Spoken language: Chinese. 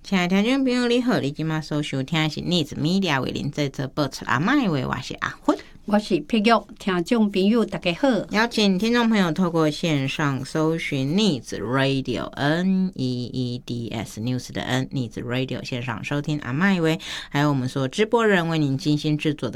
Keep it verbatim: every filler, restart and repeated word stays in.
亲爱的听众朋友你好，你今晚所收听的是 News Media 为您这则播出阿麦话，我是阿芬， 我是碧玉。听众朋友大家好， 邀请听众朋友透过线上搜寻 News Radio N E E D S News 的 N News Radio 线上收听阿麦话，还有我们所直播人为您精心制作的